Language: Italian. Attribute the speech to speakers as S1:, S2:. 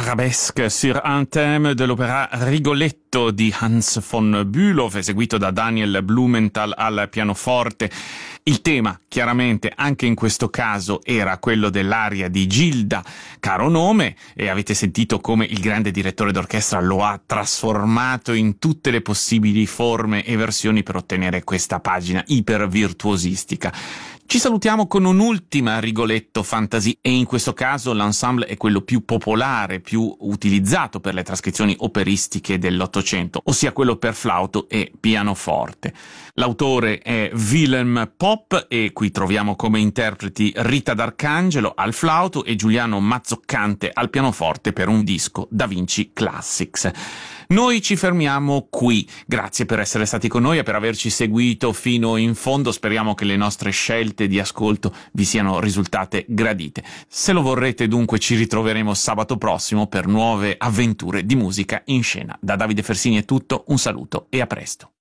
S1: Arabesque sur un thème dell'opera Rigoletto di Hans von Bülow, eseguito da Daniel Blumenthal al pianoforte. Il tema, chiaramente, anche in questo caso era quello dell'aria di Gilda, caro nome, e avete sentito come il grande direttore d'orchestra lo ha trasformato in tutte le possibili forme e versioni per ottenere questa pagina ipervirtuosistica. Ci salutiamo con un'ultima Rigoletto Fantasy e in questo caso l'ensemble è quello più popolare, più utilizzato per le trascrizioni operistiche dell'Ottocento, ossia quello per flauto e pianoforte. L'autore è Willem Popp e qui troviamo come interpreti Rita D'Arcangelo al flauto e Giuliano Mazzoccante al pianoforte per un disco Da Vinci Classics. Noi ci fermiamo qui. Grazie per essere stati con noi e per averci seguito fino in fondo. Speriamo che le nostre scelte di ascolto vi siano risultate gradite. Se lo vorrete, dunque, ci ritroveremo sabato prossimo per nuove avventure di musica in scena. Da Davide Fersini è tutto, un saluto e a presto.